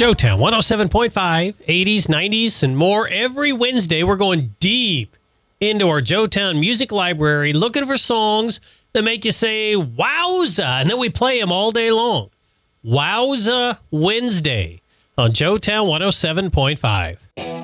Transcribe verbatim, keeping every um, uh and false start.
Joetown one oh seven point five, eighties, nineties, and more. Every Wednesday, we're going deep into our Joetown music library, looking for songs that make you say, wowza, and then we play them all day long. Wowza Wednesday on Joetown one oh seven point five.